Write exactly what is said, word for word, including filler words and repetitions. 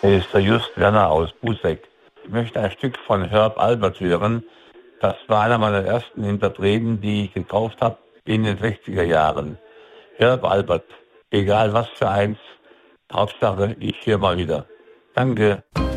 Hier ist der Just Werner aus Busek. Ich möchte ein Stück von Herb Alpert hören. Das war einer meiner ersten Interpreten, die ich gekauft habe in den sechziger Jahren. Herb Alpert, egal was für eins, Hauptsache ich höre mal wieder. Danke.